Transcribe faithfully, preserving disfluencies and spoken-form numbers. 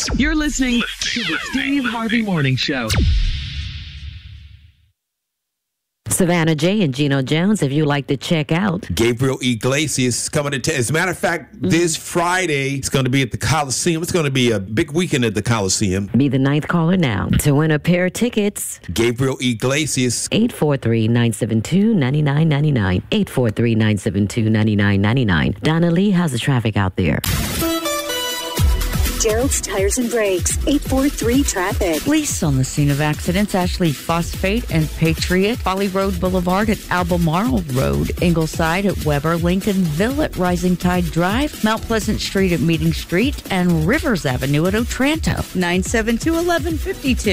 You're listening to the Steve Harvey Morning Show. Savannah J and Gino Jones, if you like to check out. Gabriel Iglesias coming to town. As a matter of fact, mm-hmm. this Friday, it's going to be at the Coliseum. It's going to be a big weekend at the Coliseum. Be the ninth caller now to win a pair of tickets. Gabriel Iglesias. eight four three, nine seven two, nine nine nine nine. eight four three, nine seven two, nine nine nine nine. Donna Lee, how's the traffic out there? Gerald's Tires and Brakes, eight four three traffic. Police on the scene of accidents, Ashley Phosphate and Patriot, Folly Road Boulevard at Albemarle Road, Ingleside at Weber, Lincolnville at Rising Tide Drive, Mount Pleasant Street at Meeting Street, and Rivers Avenue at Otranto. nine seven two, one one five two.